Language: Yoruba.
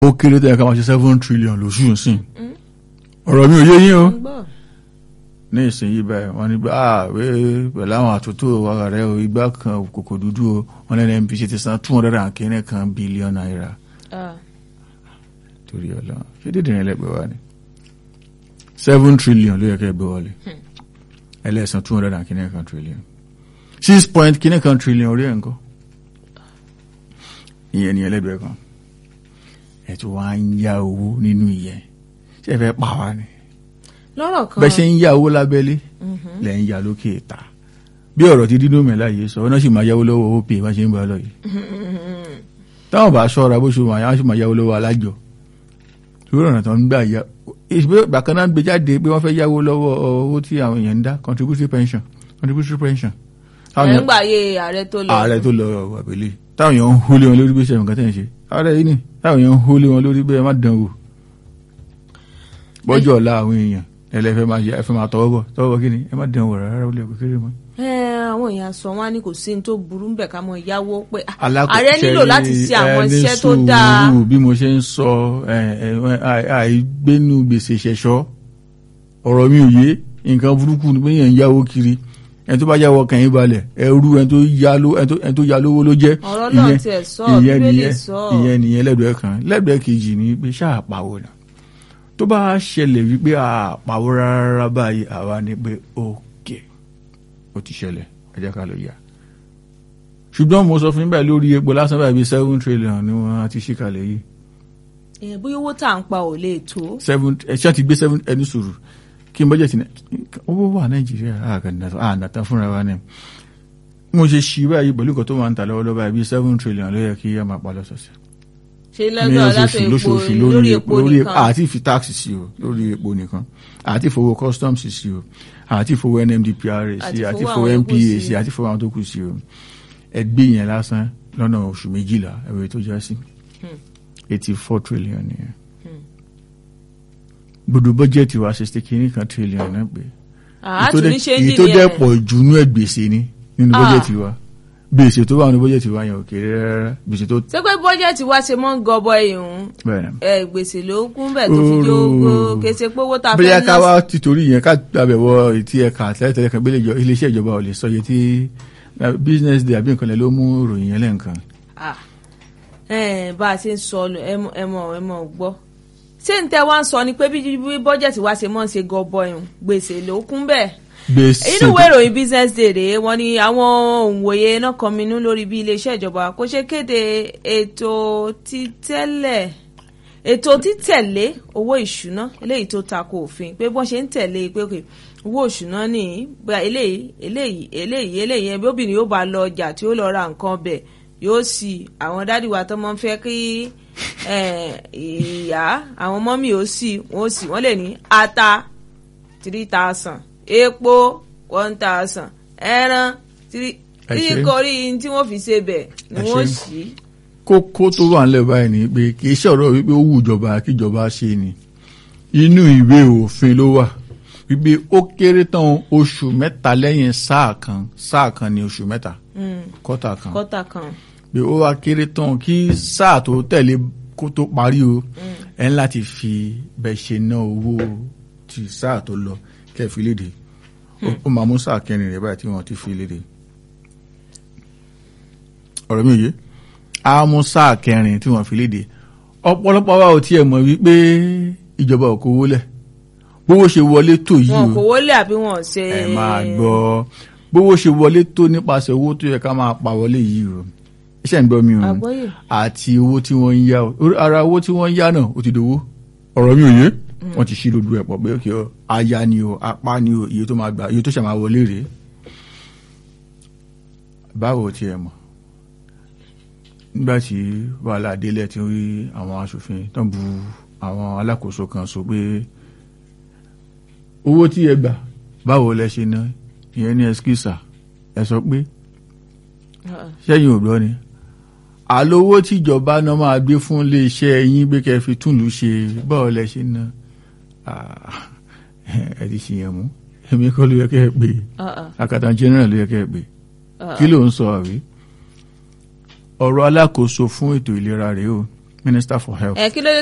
ó kéré tó yẹ ká máa ṣe 7 trillion lóṣù sí ọ̀rọ̀ mi ò yé yín o ní ìsinyìí báyìí wọ́n ní pẹ̀lú àwọn àtúntò ààrẹ o igbá kan kòkò dúdú o wọ́n lẹ́nu NPC ti san 200 billion naira torí ọlọ́run ṣé dídì rìn lẹ́gbẹ̀ẹ́ wa ni 7 trillion ló yẹ kẹ́ gbé wọlé ẹlẹ́sàn 200 trillion 6 point trillion orí ẹ̀ ńkọ́ ìyẹn ni ẹlẹ́gbẹ̀ẹ́ kan ẹ̀ tó wá ń yá owó nínú ìyẹn ṣé ẹ fẹ́ pa wá ni lọ́rọ̀ kan bẹ́ẹ̀ ṣe ń yá owó lábẹ́lé lẹ́ ń yá lókè ìta bí ọ̀rọ̀ ti dídó mẹ́lá yìí sọ ọ́nà sì máa yáwó lọ́wọ́ owó pè wá ṣe ń bá lọ yìí táwọn bá ṣọ́ra bó ṣe máa sì máa yáwó lọ́wọ́ alájọ lórí ọ̀nà tó ń gbà yá ìgbà kan náà gbé jáde pé wọ́n fẹ́ yáwó lọ́wọ́ owó tí àwọn èèyàn ń dá contributory pension ẹ̀ ń gbàyè ààrẹ tó lọ àbẹ̀lé táwọn èèyàn ń hólé wọn lórí bí ṣe nǹkan tẹ̀ ń ṣe ààrẹ yìí ni táwọn èèyàn ń hólé wọn lórí bí ẹ má dán wò bọ́jọ́ ọ̀la àwọn èèyàn ẹlẹ́fẹ́ máa yẹ ẹfẹ́ máa tọwọ́ kí ni ẹ má dán wò rárá ó lè kó kéré mọ́. àwọn èèyàn sọ wọn ní kò sí ní tó burú ń bẹ̀ ká mọ yáwó pé ààrẹ nílò láti ṣe àwọn iṣẹ́ tó dáa. bí mo ṣe ń sọ àìgbénu gbèsè ṣẹ̀ṣọ́ ọ̀rọ̀ mi ò yé nǹkan burúkú ni pé èèyàn ń yáwó kiri ẹni tó bá yáwó kàn yín balẹ̀ ẹrú ẹni tó yá lówó ló jẹ́ ìyẹn nìyẹn lẹ́gbẹ̀ẹ́ kan lẹ́gbẹ̀ẹ́ kejì ni pé ṣáà pàwọ́ náà tó bá ṣẹlẹ̀ wípé àpàwọ́ rárá báyìí àwa ni pé ókè ó ti ṣẹlẹ̀ ẹ jẹ́ ká lọ yá ṣùgbọ́n mo sọ fún báyìí lórí epo lásán báyìí bí 7 trillion ni wọ́n ti ṣí kalẹ̀ yìí. bóyá owó tá à ń pa ò lè tó. 7 ẹ̀ṣẹ́ ti gbé 7 ẹni sùúrù kí n bọ́jẹ̀ tí owó wà Nàìjíríà ànàtà fúnra wa ni mo ṣe ṣí báyìí pẹ̀lú nǹkan tó máa ń tà lọ́wọ́lọ́wọ́ báyìí bí 7 trillion ló yẹ kí a máa pa lọ́sọ̀ọ̀sẹ̀. ṣe lọ́dọ̀ látọ̀ epo lórí epo nìkan àti fi tax sí o lórí epo nìkan àti fowó customs sí o àti fowó NMDPRA sí àti fowó NPA sí àti fowó àwọn tó kù sí o ẹgbẹ́ yẹn lásán lọ́nà oṣù 12 ẹ̀wẹ̀ tó já sí 84 trillion nìyẹn gbogbo bọ́jẹ̀tì wa 60 trillion náà pé èyí tó dẹ̀ pọ̀ jù nú ẹ̀ gbèsè ni nínú bọ́jẹ̀tì wa gbèsè tó wà nínú bọ́jẹ̀tì wa yẹn ò kéré rárá gbèsè tó. ṣé pé bọ́jẹ̀tì wa ṣe mọ́ ń gọbọ ìhun gbèsè ló kún bẹ́ẹ̀ tó fi yóò kése pé owó tá a fẹ́ ná. bóyá ká wá títorí yẹn ká gbàbẹ̀wọ̀ etí ẹ̀ka àtẹ́lẹ́tẹ́lẹ́ kan gbélé iléeṣẹ́ ìjọba ò lè sọ iye tí business day àbí nǹkan lẹ ló mú ìròyìn yẹn lẹ́ǹkan. bá a ṣe ń sọ ẹ mọ̀ gbọ́ ṣé n tẹ wá ń sọ ni pé bí bọ́jẹ̀tì wa ṣe mọ́ ń ṣe gọbọ ìhun gbèsè ló kún bẹ́ẹ̀. inú ìwé ìròyìn business day rèé wọ́n ní àwọn òǹwòye náà kọminú lórí bí iléeṣẹ́ ìjọba kò ṣe kéde ètò títẹ̀lé owó ìṣúná eléyìí tó tako òfin pé bọ́n ṣe ń tẹ̀lé pé owó ìṣúná ní bá eléyìí bí obìnrin yóò bá lọ ọjà tí ó lọ ra nǹkan bẹ̀ yóò sì àwọn dádì wa tó máa ń fẹ́ kí ìyá àwọn mọ́mì wọ́n lè ní ata 3000 epo 1000 ẹran tíríkọrí tí wọ́n fi ṣe bẹ̀ ni wọ́n sì. kókó tó wà nílẹ̀ báyìí ni pé kì í ṣọ̀rọ̀ wípé ó wù ìjọba kíjọba ṣe ni inú ìwé òfin ló wà wípé ó kéré tán oṣù mẹ́ta lẹ́yìn sáà kan ní oṣù mẹ́ta kọ́tà kan pé ó wá kéré tán kí sáà tó tẹ̀lé kó tó parí o ẹ̀ ń láti fi bẹ̀ ṣe ná owó ti sáà tó lọ kẹfì léde ó máa mú sáà kẹrin rẹ̀ báyìí tí wọ́n ti fi léde ọ̀rọ̀ mi ò yé á mú sáà kẹrin tí wọ́n fi léde ọ̀pọ̀lọpọ̀ wa ò tiẹ̀ mọ̀ wípé ìjọba ò kówó lẹ̀ bówó ṣe wọlé tó yìí o wọn kówó lẹ̀ àbí wọn ṣe ẹ máa gbọ́ bówó ṣe wọlé tó nípasẹ̀ owó tó yẹ ká máa pa wọlé yìí o iṣẹ́ ń gbọ́ mi o àti owó tí wọ́n ń yá ara owó tí wọ́n ń yá náà ó ti dowó ọ̀rọ̀ mi ò yé wọ́n ti ṣí lójú ẹ̀pọ̀ pé kí ọ aya ni o apá ni o iye tó máa gbà iye tó ṣe máa wọlé rèé báwo ti ẹ̀ mọ̀ nígbà tí wàhálà délẹ̀ tí ó rí àwọn aṣòfin tán bu àwọn alákòóso kan sọ pé owó tí ẹ gbà báwo lẹ ṣe ná ìyẹn ní ẹskísà ẹ sọ pé ṣẹ́yìn ò gbọ́ ni àlówó tíjọba náà máa gbé fún iléeṣẹ́ yín pé kẹ́ fi túnlù ṣe báwo lẹ ṣe ná ẹ ti ṣe yẹn mú èmi kọ́ ló yẹ kẹ́ ẹ pé Accountant General ló yẹ kẹ́ ẹ pé kí ló ń sọ àrí ọ̀rọ̀ alákòóso fún ètò ìlera rèé o Minister for Health. kí ló dé